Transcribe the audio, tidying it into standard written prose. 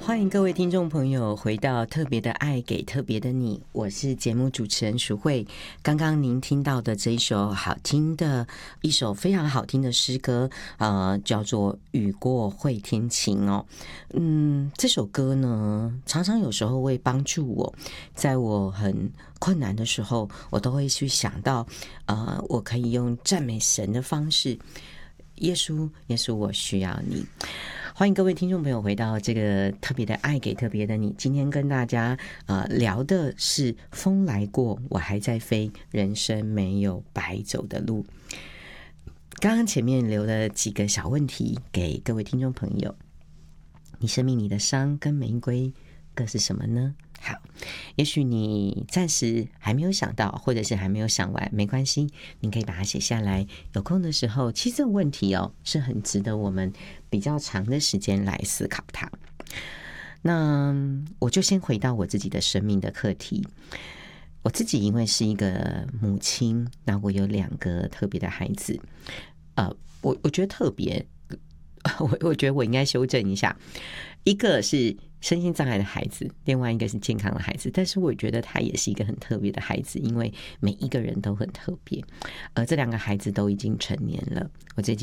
欢迎各位听众朋友回到特别的爱给特别的你，我是节目主持人淑慧。刚刚您听到的这一首非常好听的诗歌，叫做《雨过会天晴》哦。这首歌呢，常常有时候会帮助我，在我很困难的时候，我都会去想到，我可以用赞美神的方式，耶稣，耶稣，我需要你。欢迎各位听众朋友回到这个特别的爱给特别的你。今天跟大家聊的是风来过我还在飞，人生没有白走的路。刚刚前面留了几个小问题给各位听众朋友，你生命里的伤跟玫瑰各是什么呢？好，也许你暂时还没有想到，或者是还没有想完，没关系，你可以把它写下来。有空的时候，其实这个问题是很值得我们比较长的时间来思考它。那我就先回到我自己的生命的课题。我自己因为是一个母亲，那我有2个特别的孩子。我觉得特别，我觉得我应该修正一下，一个是身心障碍的孩子，另外一个是健康的孩子，但是我觉得他也是一个很特别的孩子，因为每一个人都很特别，这2个孩子都已经成年了。我最近